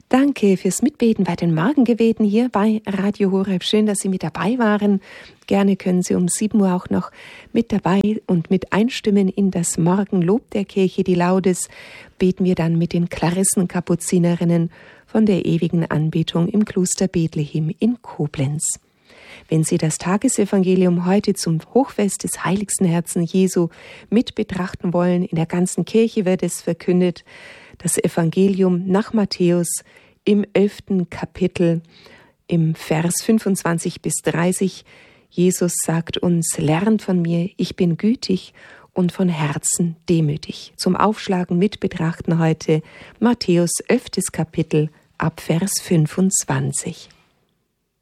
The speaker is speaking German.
Danke fürs Mitbeten bei den Morgengebeten hier bei Radio Horeb. Schön, dass Sie mit dabei waren. Gerne können Sie um 7 Uhr auch noch mit dabei und mit einstimmen in das Morgenlob der Kirche, die Laudes. Beten wir dann mit den Klarissenkapuzinerinnen von der ewigen Anbetung im Kloster Bethlehem in Koblenz. Wenn Sie das Tagesevangelium heute zum Hochfest des heiligsten Herzen Jesu mit betrachten wollen, in der ganzen Kirche wird es verkündet, das Evangelium nach Matthäus im 11. Kapitel, im Vers 25 bis 30. Jesus sagt uns, lernt von mir, ich bin gütig und von Herzen demütig. Zum Aufschlagen mit betrachten heute Matthäus 11. Kapitel ab Vers 25.